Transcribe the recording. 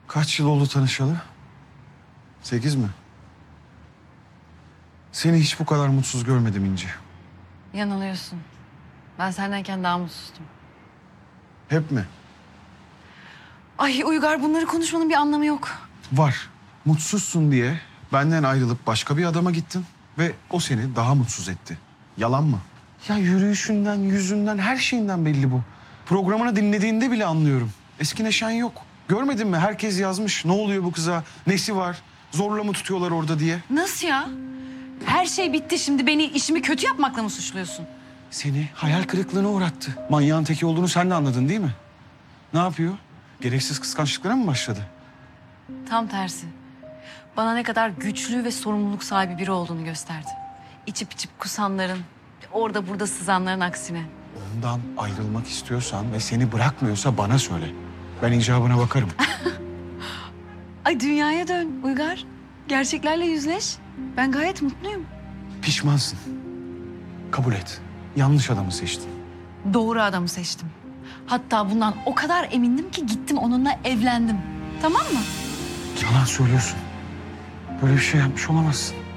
Kaç yıl oldu tanışalı? 8 mi? Seni hiç bu kadar mutsuz görmedim İnci. Yanılıyorsun. Ben sendeyken daha mutsuzdum. Hep mi? Ay Uygar, bunları konuşmanın bir anlamı yok. Var. Mutsuzsun diye benden ayrılıp başka bir adama gittin ve o seni daha mutsuz etti. Yalan mı? Ya yürüyüşünden, yüzünden, her şeyinden belli bu. Programını dinlediğinde bile anlıyorum. Eski neşen yok. Görmedin mi? Herkes yazmış. Ne oluyor bu kıza? Nesi var? Zorla mı tutuyorlar orada diye. Nasıl ya? Her şey bitti, şimdi beni işimi kötü yapmakla mı suçluyorsun? Seni hayal kırıklığına uğrattı. Manyağın teki olduğunu sen de anladın değil mi? Ne yapıyor? Gereksiz kıskançlıklara mı başladı? Tam tersi. Bana ne kadar güçlü ve sorumluluk sahibi biri olduğunu gösterdi. İçip içip kusanların, orada burada sızanların aksine. Ondan ayrılmak istiyorsan ve seni bırakmıyorsa bana söyle. Ben icabına bakarım. Ay dünyaya dön Uygar. Gerçeklerle yüzleş. Ben gayet mutluyum. Pişmansın. Kabul et. Yanlış adamı seçtin. Doğru adamı seçtim. Hatta bundan o kadar emindim ki gittim onunla evlendim. Tamam mı? Yalan söylüyorsun. Böyle bir şey yapmış olamazsın.